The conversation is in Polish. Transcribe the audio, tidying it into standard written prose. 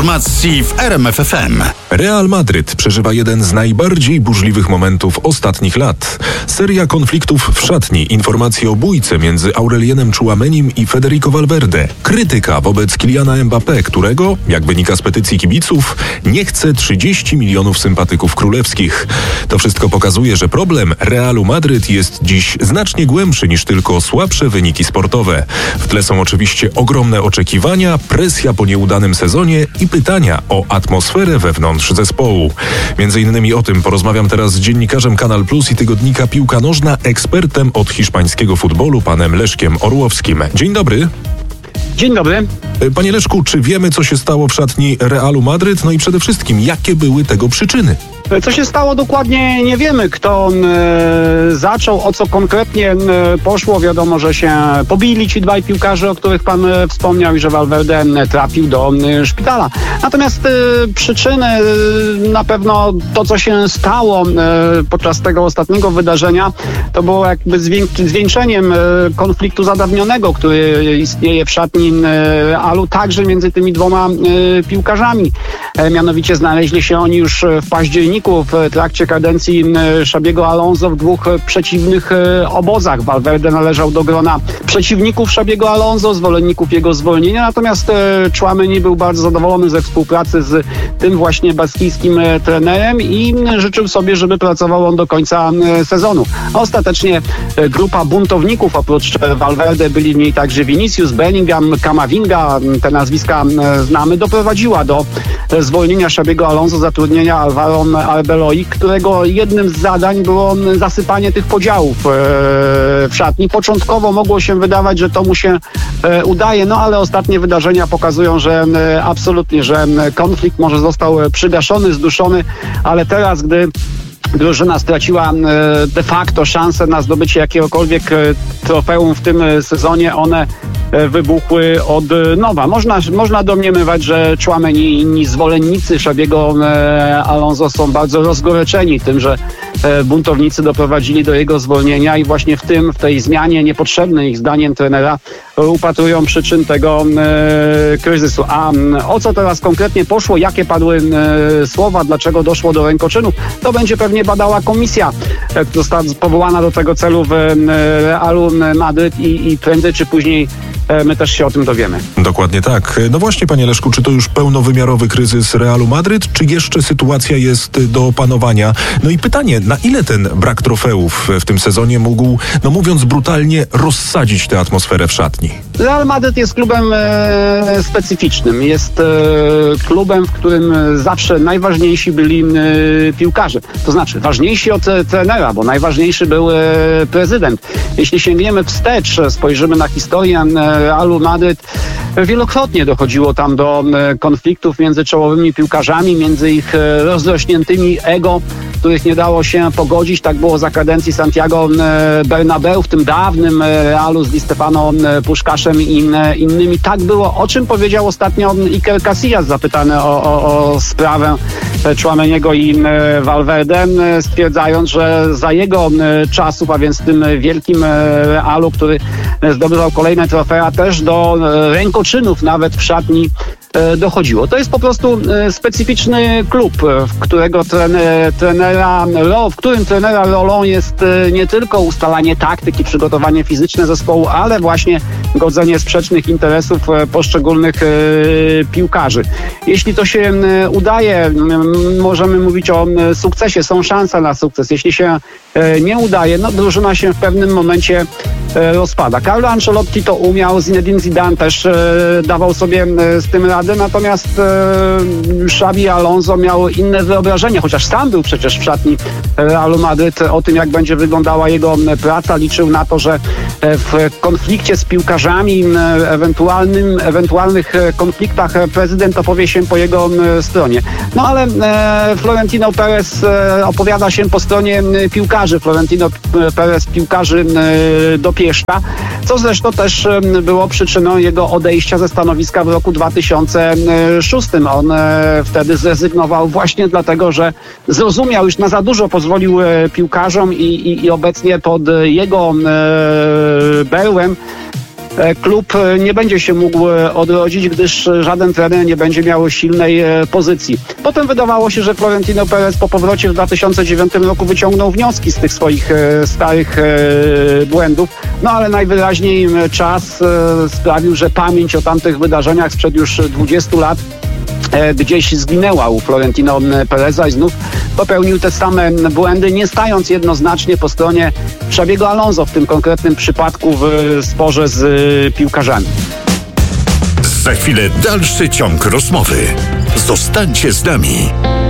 Informacji w RMF FM. Real Madryt przeżywa jeden z najbardziej burzliwych momentów ostatnich lat. Seria konfliktów w szatni, informacje o bójce między Aurelienem Tchouamenim i Federico Valverde, krytyka wobec Kyliana Mbappé, którego, jak wynika z petycji kibiców, nie chce 30 milionów sympatyków królewskich. To wszystko pokazuje, że problem Realu Madryt jest dziś znacznie głębszy niż tylko słabsze wyniki sportowe. W tle są oczywiście ogromne oczekiwania, presja po nieudanym sezonie i pytania o atmosferę wewnątrz zespołu. Między innymi o tym porozmawiam teraz z dziennikarzem Kanal Plus i tygodnika Piłka Nożna, ekspertem od hiszpańskiego futbolu, panem Leszkiem Orłowskim. Dzień dobry. Dzień dobry. Panie Leszku, czy wiemy, co się stało w szatni Realu Madryt? No i przede wszystkim, jakie były tego przyczyny? Co się stało dokładnie nie wiemy. Kto zaczął, o co konkretnie poszło. Wiadomo, że się pobili ci dwaj piłkarze, o których pan wspomniał, i że Valverde trafił do szpitala. Natomiast przyczyny, na pewno to, co się stało podczas tego ostatniego wydarzenia, to było jakby zwieńczeniem konfliktu zadawnionego, który istnieje w szatni Alu, także między tymi dwoma piłkarzami. Mianowicie znaleźli się oni już w październiku w trakcie kadencji Xabiego Alonso w dwóch przeciwnych obozach. Valverde należał do grona przeciwników Xabiego Alonso, zwolenników jego zwolnienia, natomiast Tchouameni był bardzo zadowolony ze współpracy z tym właśnie baskijskim trenerem i życzył sobie, żeby pracował on do końca sezonu. Ostatecznie grupa buntowników, oprócz Valverde byli w niej także Vinicius, Bellingham, Camavinga, te nazwiska znamy, doprowadziła do zwolnienia Xabiego Alonso, zatrudnienia Alvaro Arbeloa, którego jednym z zadań było zasypanie tych podziałów w szatni. Początkowo mogło się wydawać, że to mu się udaje, no ale ostatnie wydarzenia pokazują, że absolutnie, że konflikt może został przygaszony, zduszony, ale teraz, gdy drużyna straciła de facto szansę na zdobycie jakiegokolwiek trofeum w tym sezonie, one wybuchły od nowa. Można domniemywać, że Tchouameni i inni zwolennicy Xabiego Alonso są bardzo rozgoryczeni tym, że buntownicy doprowadzili do jego zwolnienia i właśnie w tej zmianie niepotrzebnej ich zdaniem trenera upatrują przyczyn tego kryzysu. A o co teraz konkretnie poszło, jakie padły słowa, dlaczego doszło do rękoczynów, to będzie pewnie badała komisja, która została powołana do tego celu w Realu Madryt i prędzej czy później my też się o tym dowiemy. Dokładnie tak. No właśnie, panie Leszku, czy to już pełnowymiarowy kryzys Realu Madryt, czy jeszcze sytuacja jest do opanowania? No i pytanie, na ile ten brak trofeów w tym sezonie mógł, no mówiąc brutalnie, rozsadzić tę atmosferę w szatni? Real Madryt jest klubem specyficznym. Jest klubem, w którym zawsze najważniejsi byli piłkarze. To znaczy ważniejsi od trenera, bo najważniejszy był prezydent. Jeśli sięgniemy wstecz, spojrzymy na historię Realu Madryt, wielokrotnie dochodziło tam do konfliktów między czołowymi piłkarzami, między ich rozrośniętymi ego, których nie dało się pogodzić. Tak było za kadencji Santiago Bernabeu, w tym dawnym Realu z Di Stefano Puszkaszem i innymi. Tak było, o czym powiedział ostatnio Iker Casillas, zapytany o sprawę Tchouameniego i Valverde, stwierdzając, że za jego czasów, a więc w tym wielkim Realu, który zdobywał kolejne trofea, też do rękoczynów nawet w szatni dochodziło. To jest po prostu specyficzny klub, w którym trenera rolą jest nie tylko ustalanie taktyki, przygotowanie fizyczne zespołu, ale właśnie godzenie sprzecznych interesów poszczególnych piłkarzy. Jeśli to się udaje, możemy mówić o sukcesie, są szanse na sukces. Jeśli się nie udaje, no drużyna się w pewnym momencie rozpada. Carlo Ancelotti to umiał, Zinedine Zidane też dawał sobie z tym radę, natomiast Xabi Alonso miał inne wyobrażenie, chociaż sam był przecież w szatni Realu Madryt o tym, jak będzie wyglądała jego praca. Liczył na to, że w konflikcie z piłkarzami, ewentualnych konfliktach prezydent opowie się po jego stronie. No ale Florentino Perez opowiada się po stronie piłkarzy. Florentino Perez piłkarzy dopieszcza, co zresztą też było przyczyną jego odejścia ze stanowiska w roku 2006. On wtedy zrezygnował właśnie dlatego, że zrozumiał, już na za dużo pozwolił piłkarzom i obecnie pod jego berłem klub nie będzie się mógł odrodzić, gdyż żaden trener nie będzie miał silnej pozycji. Potem wydawało się, że Florentino Perez po powrocie w 2009 roku wyciągnął wnioski z tych swoich starych błędów, no ale najwyraźniej czas sprawił, że pamięć o tamtych wydarzeniach sprzed już 20 lat gdzieś zginęła u Florentino Pereza i znów popełnił te same błędy, nie stając jednoznacznie po stronie Xabiego Alonso w tym konkretnym przypadku w sporze z piłkarzami. Za chwilę dalszy ciąg rozmowy. Zostańcie z nami.